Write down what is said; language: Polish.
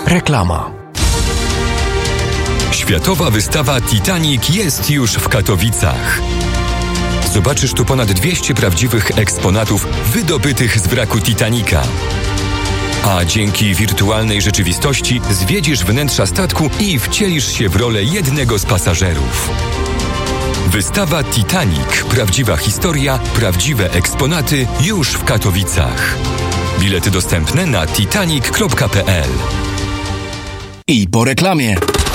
Reklama. Światowa wystawa Titanic jest już w Katowicach. Zobaczysz tu ponad 200 prawdziwych eksponatów wydobytych z wraku Titanica. A dzięki wirtualnej rzeczywistości zwiedzisz wnętrza statku i wcielisz się w rolę jednego z pasażerów. Wystawa Titanic. Prawdziwa historia, prawdziwe eksponaty już w Katowicach. Bilety dostępne na titanic.pl. I po reklamie.